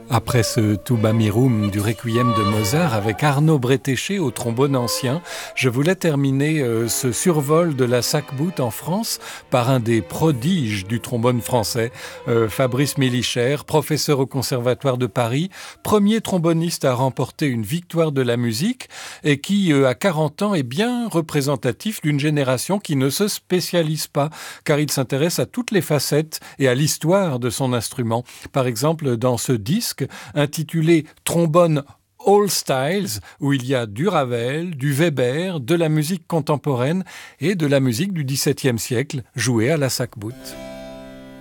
Après ce Tuba Mirum du Requiem de Mozart avec Arnaud Bretéché au trombone ancien, je voulais terminer ce survol de la Sackbout en France par un des prodiges du trombone français, Fabrice Mélichère, professeur au Conservatoire de Paris, premier tromboniste à remporter une victoire de la musique et qui, à 40 ans, est bien représentatif d'une génération qui ne se spécialise pas, car il s'intéresse à toutes les facettes et à l'histoire de son instrument. Par exemple, dans ce disque, intitulé Trombone All Styles, où il y a du Ravel, du Weber, de la musique contemporaine et de la musique du XVIIe siècle jouée à la Sackbout.